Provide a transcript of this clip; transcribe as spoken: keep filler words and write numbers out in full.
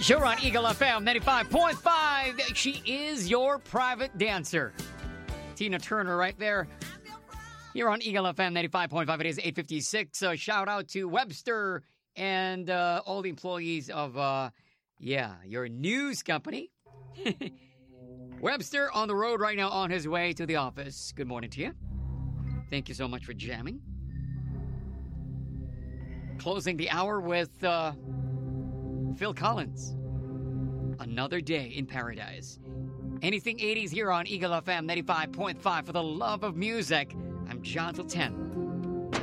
Show on Eagle F M ninety-five point five. She is your private dancer. Tina Turner right there. Here on Eagle F M ninety-five point five. It is eight fifty-six. Uh, shout out to Webster and uh, all the employees of, uh, yeah, your news company. Webster on the road right now on his way to the office. Good morning to you. Thank you so much for jamming. Closing the hour with uh, Phil Collins. Another Day in Paradise. Anything eighties here on Eagle F M ninety-five point five. For the love of music, I'm John till ten.